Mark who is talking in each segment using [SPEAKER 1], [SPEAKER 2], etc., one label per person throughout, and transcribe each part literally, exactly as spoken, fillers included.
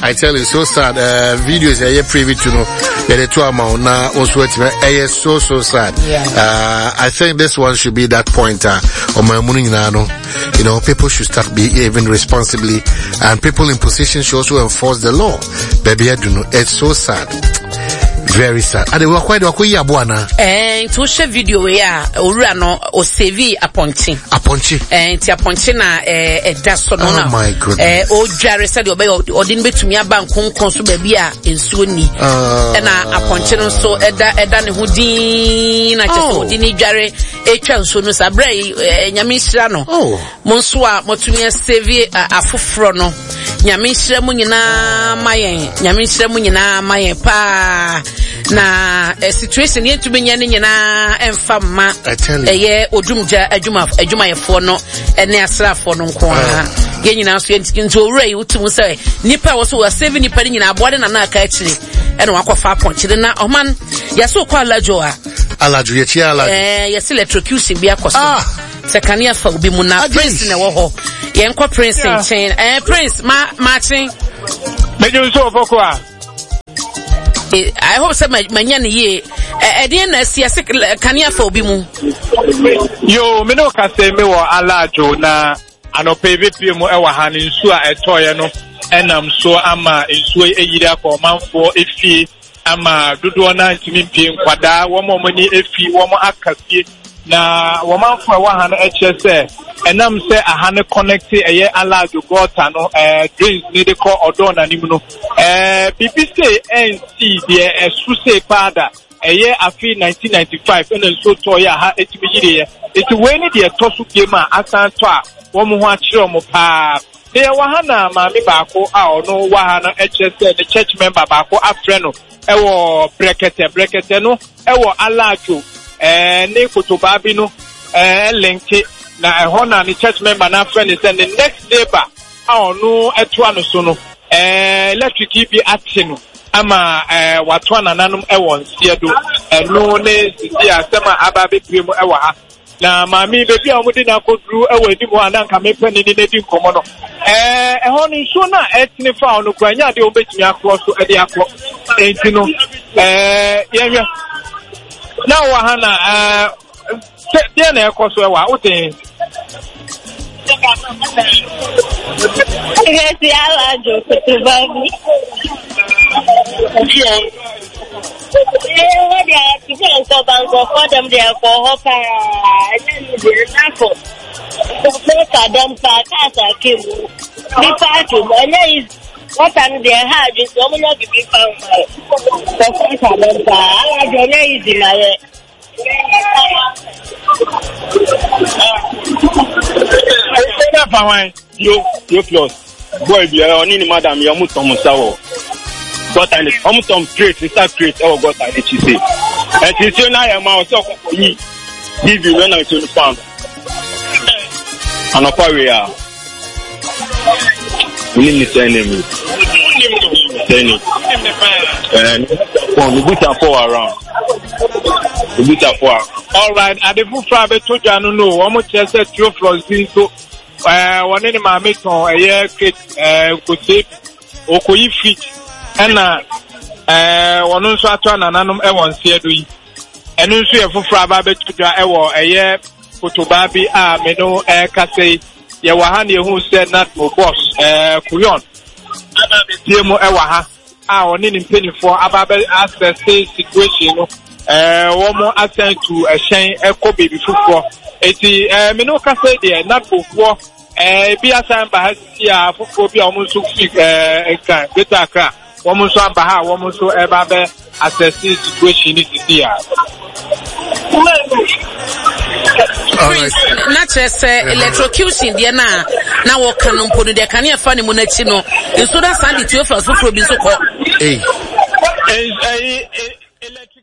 [SPEAKER 1] I tell you, so sad. Uh, videos are privy to know that the two amount now also it's so so sad.
[SPEAKER 2] Yeah.
[SPEAKER 1] Uh, I think this one should be that pointer on my morning now. You know, people should start behaving responsibly, and people in position should also enforce the law. Baby, I do know. It's so sad. Very sad. And they were quite okay, Abuana.
[SPEAKER 2] And to share video ya Urano or Sevi appointing.
[SPEAKER 1] Appointing.
[SPEAKER 2] And ti appointing na eh that's so
[SPEAKER 1] oh my goodness.
[SPEAKER 2] Eh o Jerry said obe or didn't be to me about konsu baby a ensuni. And na appointing so eda eda ne hudin na cheso dini Jerry etwa nso no sabre nyame hira no.
[SPEAKER 1] Oh.
[SPEAKER 2] Monso a motumi Sevi afoforo no. Nyame hira mu nyina mayen. Nyame hira mu nyina mayen pa. Na a situation yet to be nyana and fama a year or Jumja a Juma a Juma for no and near Sra for no corner. Getting us into Ray to say Nipa was who was saving Nipa in our body and Naka actually and walk of five points. Then now, man, you're so called La Joa.
[SPEAKER 1] Alajuia,
[SPEAKER 2] eh, yes, electrocution be a cost.
[SPEAKER 1] Ah,
[SPEAKER 2] Secania for Bimuna Prince in a war. Yanko Prince in chain, eh, Prince Martin.
[SPEAKER 3] Major so for
[SPEAKER 2] I hope some manyani ye e dey na sia kania fa obi mu
[SPEAKER 3] yo me no ka se me wo alajo na anopevepe mu e wa ha ne nsu a etoye no enam so ama nsu eyiri akọ manfo efi ama dodo na ntimi pie nkwada wo mo mo ni efi wo mo akafie na wo manfo e wa ha no eche se enam se aha ne connect eye alajo gota no eh drains ni de ko odo na nimu no eh B B C N C de esu se pada eye afi nineteen ninety-five ena so to ya ha etimi yire eti we ni de to so game a asan to a wo mo ho a kire mo pa de wa ha na ma me ba ko a ono wa ha no eche se the church member ba ko afre no e wo brekete brekete no e wo alajo eh ne kotoba bi no eh linki na ehona ni church member na friend is the next neighbor ah no eto anu so no eh electric bi atino ama eh wato anananum e won siedo eno ne sisi asema ababe premu e wa ha na mami bebi a omudi na kodru e wa edi mo ananka mepe ni ne di nkomo no eh ehona so na etini fa ono kwanya de obetimi akro so e de akro entino eh yenwe na wa ha na eh dia na ekoso e wa oten
[SPEAKER 4] Esse alajo kutubabi. Eh, dia kita so bango for them dia for hopa. Dia nako. Ko kadam pa kasa kimu. Ni pa tu anya is what and dia ha just so mo bi bi pa. Ko kadam pa alajo na is na
[SPEAKER 3] yo yo plus boy bi oni ni madam yo muto musawo got and omutom create start create e got and chi say e ti say na ya ma o so ko yi give you when I twenty pound anopa we ya we ni say name Denny and for me put am for around we put am for all right at the full private to janu no o mo chese two plus so eh woni ni ma meton eye create eh kote okoyi fit na eh wono nso ato anananum e won se edo yi enu nso ye fufura aba betudwa e wo eye kotoba bi a me no eh kase ye wa ha na ehu se na mo boss eh kuyon aba be tie mo e wa ha a oni ni mpenifo aba be access situation no eh wo mo ascend to a shen e ko baby fufuro eti eh me no kase de na fufuro eh bi asan ba ha si a fufuro bi a mo so fi eh enkan beta akra wo mo so aba ha wo mo so e ba be access situation ni ti ya
[SPEAKER 2] Prince, not just electrocution, dear na now what can um put the can you find him on a chino? And so that's Sandy two of us who be so called.
[SPEAKER 1] Hey,
[SPEAKER 3] electrocution.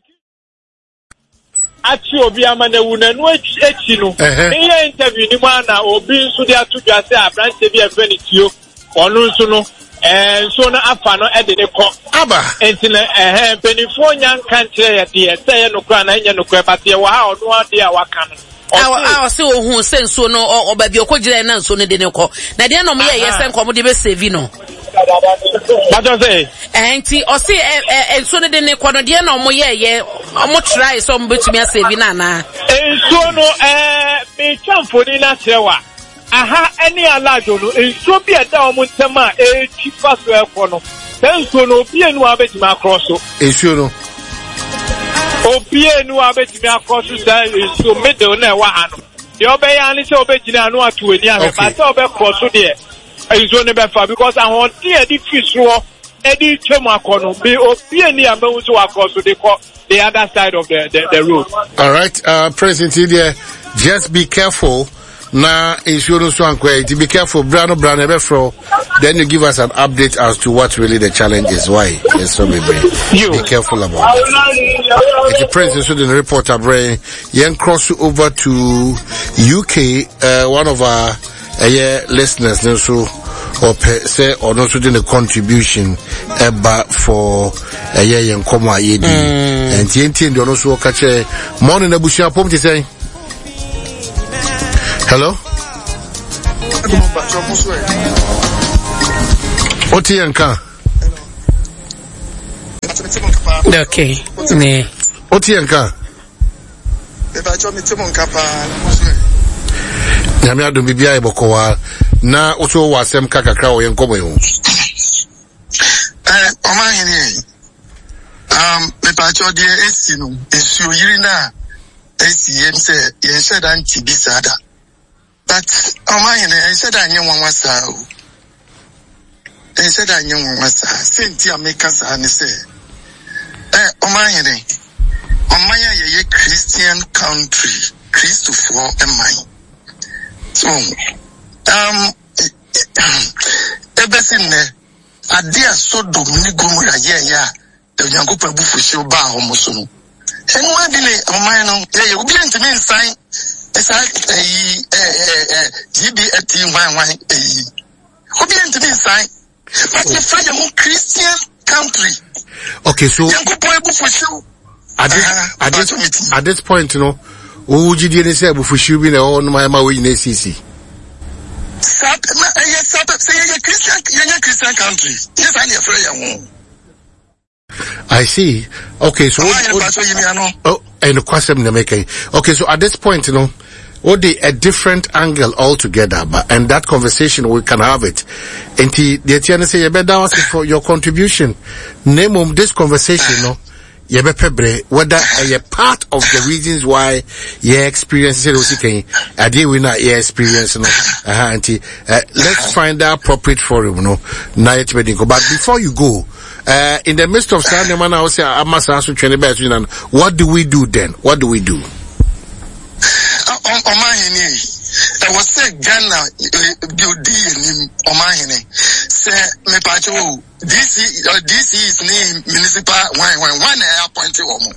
[SPEAKER 3] Ati obi amane wuna no echi no. Eya interview ni mana obi nso de atu dwa se abranche bi efe ni tio. Onu nso no eh so na afa no e de ne ko.
[SPEAKER 1] Aba.
[SPEAKER 3] Enti na eh penifo nyan kan kire ye de se ye no kra na nya no kra batie wa ha onu ade a waka no.
[SPEAKER 2] Aw se ohun se nso no oba bi okogire na nso ne de ne ko. Na de na mo ye ye se nko mo de be save no.
[SPEAKER 3] What you say?
[SPEAKER 2] Enti osi enso ne de ne kwa no de na omo ye ye omo try so omo betumi asave na na.
[SPEAKER 3] Enso no eh me chamfoni na sewa. Aha any alajo no enso bi e da omo ntema e chifa so e ko no. Enso no bi enu abetumi across so.
[SPEAKER 1] Enso no.
[SPEAKER 3] Obi enu abetumi across so say enso middle na e wa ha no. The obey ani say obegina no atu ani ahwe but say obe cross so there. Enso ne be fa because I want the the fish ro Eddie Chemakono, be Opiani and Mosu across to the the other side of the, the, the road.
[SPEAKER 1] All right, uh, President India, just be careful. Now, insurance one to be careful, Brano Brano Befro. Then you give us an update as to what really the challenge is. Why? Yes, so maybe be careful about it. It's the President Sudan reporter, Brain. Yen cross over to U K, uh, one of our uh, yeah, listeners, so. Or say or not to do the contribution eba for a year and come a year and T N T and also catch a morning a bush up to say hello. What you can
[SPEAKER 2] okay me
[SPEAKER 1] what you can Yamia do bibia ebokowa na oso wasem kakakra o yenkomo yo
[SPEAKER 5] eh omahini um me pa cho de esi no esu yiri na esi yem se ye said anti bisada but omahini I said anye wanwasa o I said anye wanwasa senti ameka sa ne se eh omahini omanya ye Christian country Christopher emai. So, um, Ebesin, a dear so Dominic Gomura, yeah, yeah, the Yanko Bufu Shoba Homosono. And why delay on mine? They will be to me sign as a G B A T one one A. Who be to me sign? But you find a more Christian country.
[SPEAKER 1] Okay, so
[SPEAKER 5] Yanko Bufu Show.
[SPEAKER 1] At this, at this, at this point, you know. Who would you say before she be on my way in A C C?
[SPEAKER 5] Sat, yes, sat, say a Christian, young Christian country. Yes, I'm afraid.
[SPEAKER 1] I see. Okay, so oh, oh, and the question they make. Okay, so at this point, you know, what the a different angle altogether, but and that conversation we can have it. And the the Tiana say you better ask for your contribution. Name of this conversation, no. Whether a part of the reasons why your experience is I deal with not your experience, no. Uh, auntie, uh, let's find the appropriate forum, no. But before you go, uh, in the midst of Sunday, man, I will say, I must ask you, what do we do then? What do we do?
[SPEAKER 5] I was saying Ghana, you deal Omahine. Say, me pacho, this is, uh, this is name municipal one, one, one air appointed woman.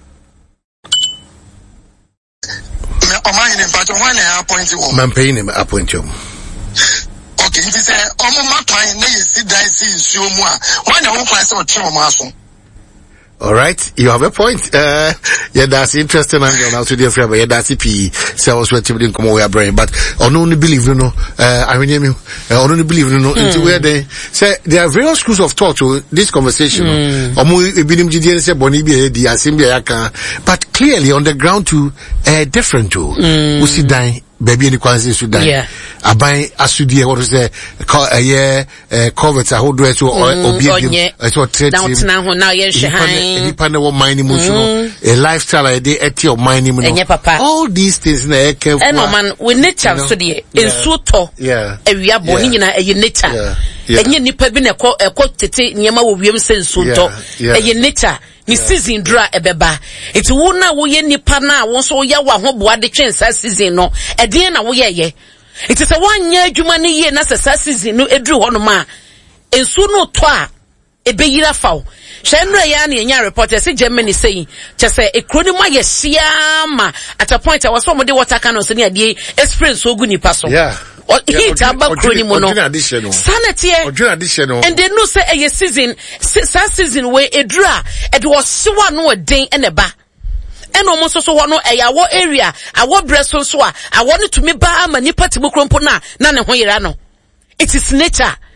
[SPEAKER 5] Omahine pacho, one air appointed woman.
[SPEAKER 1] Man paying him appointed.
[SPEAKER 5] Okay, he said, Omo Makai, nay, sit down, see, you more. One air class or two mason.
[SPEAKER 1] All right, you have a point. Uh, yeah, that's interesting angle now to the friend. Yeah, that's P. So I was waiting to come away brain, but I only believe, you know, uh, I mean, I only believe, you know, mm. into where they say there are various schools of thought to this conversation. Mm. But clearly on the ground too, uh, different too. We see dying. Baby any kwanzi Sudan. Yeah. Abai asudie what is the a year uh covet a whole dress or obi so trade
[SPEAKER 2] now now now yen shine
[SPEAKER 1] any panel what mining emotional a lifestyle a day at your mining all these things na e careful
[SPEAKER 2] and man we nature so de ensu to
[SPEAKER 1] yeah
[SPEAKER 2] ewia bo nyina e nature enye nipa bi na ekọ ekọ tete nyema wo wiem se ensu to e nature ni season dra ebeba enti wo na wo ye nipa na wo so ya wa ho boa de twensa season no e den na wo ye ye enti se wanya adwuma ne ye na se season no edru ho no ma ensu no to a ebeyira faw hwenra ya na enya reporter se Germany say che se ekroni ma ye hia ma at a point I was some de water cannons ne ade experience ogu nipa so
[SPEAKER 1] yeah
[SPEAKER 2] or heat about Kronimono. Sanity and they know say a season season where a draw it was so no a day and a ba and almost also one no a area I want breast so I wanted to me ba manipa tibukrompo na na ne ho yera no it is nature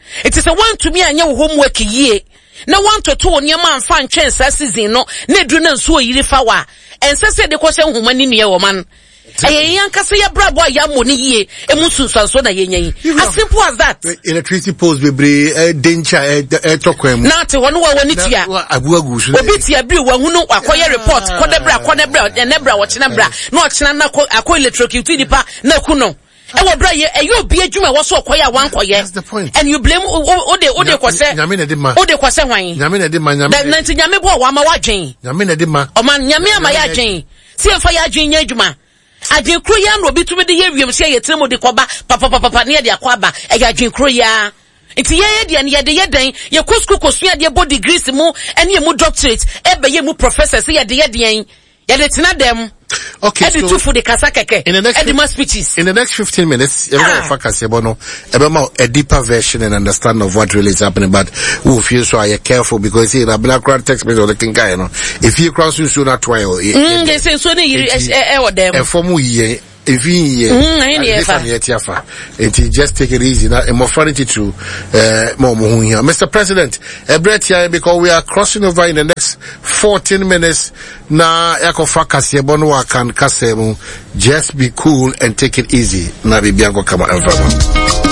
[SPEAKER 2] It is a one to me anya wo homework ye. Na one to two nyama amfa ntwen sa season no na edu na nso oyiri fa wa. Ense se de kwose nhoma ni ne wo man. Aye yankase ya brabo ya moni ye emu sunsanso na yenyan. As simple as that.
[SPEAKER 1] Electricity poles bebre danger e tokwem.
[SPEAKER 2] Na te wono wa woni tia.
[SPEAKER 1] Abuagu so.
[SPEAKER 2] Obi tia bi wa hunu akoye report kodebra kodebra enebra wo chena bra na o chena na akọ electrocute dipa na ku no. E wo bra ye e yo bi adwuma wo so okoye a wan koye.
[SPEAKER 1] That's the point.
[SPEAKER 2] And you blame o de o de kwose.
[SPEAKER 1] Nyame na de ma.
[SPEAKER 2] O de kwose hwan.
[SPEAKER 1] Nyame na de ma nyame.
[SPEAKER 2] Da nanti nyame bo wa ma wadwen.
[SPEAKER 1] Nyame na de ma.
[SPEAKER 2] O man nyame ama ya adwen. Si emfa ya adwen nya adwuma. Adwen kro ya no obi tumi de ye wiem se ye tremo de koba papa papa papa ne de akwaba e ya adwen kro ya. Iti ye ye de ne ye de ye den ye ko school ko sua de body degrees mu ene ye mu doctorate e be ye mu professor se ye de ye den ye de tena dem.
[SPEAKER 1] Okay, so
[SPEAKER 2] for the kasakeke
[SPEAKER 1] in the next
[SPEAKER 2] speeches.
[SPEAKER 1] In the next fifteen minutes, ah. a deeper version and understanding of what really is happening. But we feel so are careful because see, the black crowd text me or the king guy, you know. If you cross you soon at twelve,
[SPEAKER 2] they say so. They
[SPEAKER 1] for me. If he it just take it easy now. More funny to uh more here, Mister President. Because we are crossing over in the next fourteen minutes. Na yakofakasi bonwa can kasemu. Just be cool and take it easy. Na bibiango kama environment.